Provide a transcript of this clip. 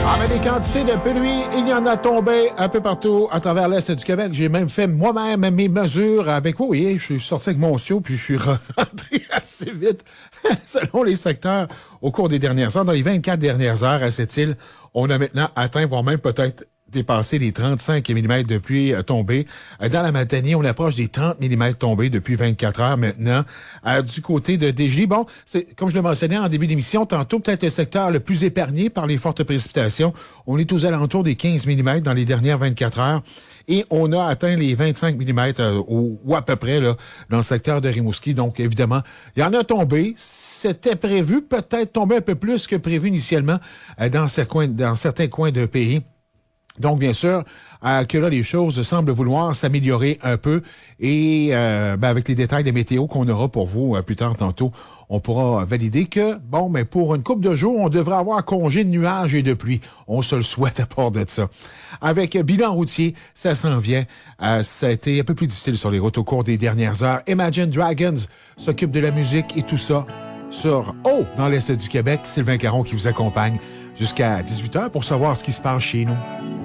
Des quantités de pluie, il y en a tombé un peu partout à travers l'Est du Québec. J'ai même fait moi-même mes mesures avec... Oui, je suis sorti avec mon sio, puis je suis rentré assez vite selon les secteurs au cours des dernières heures. Dans les 24 dernières heures à cette île, on a maintenant atteint, voire même peut-être dépassé les 35 mm de pluie tombés. Dans la Matanie, on approche des 30 mm tombés depuis 24 heures maintenant. Du côté de Desjolies, bon, c'est comme je le mentionnais en début d'émission, tantôt peut-être le secteur le plus épargné par les fortes précipitations. On est aux alentours des 15 mm dans les dernières 24 heures. Et on a atteint les 25 mm ou à peu près là, dans le secteur de Rimouski. Donc, évidemment, il y en a tombé. C'était prévu, peut-être tomber un peu plus que prévu initialement dans certains coins de pays. Donc, bien sûr, que là, les choses semblent vouloir s'améliorer un peu. Et avec les détails de météo qu'on aura pour vous plus tard tantôt, on pourra valider que, pour une couple de jours, on devrait avoir congé de nuages et de pluie. On se le souhaite à part de ça. Avec bilan routier, ça s'en vient. Ça a été un peu plus difficile sur les routes au cours des dernières heures. Imagine Dragons s'occupe de la musique et tout ça sur dans l'Est du Québec. Sylvain Caron qui vous accompagne jusqu'à 18h pour savoir ce qui se passe chez nous.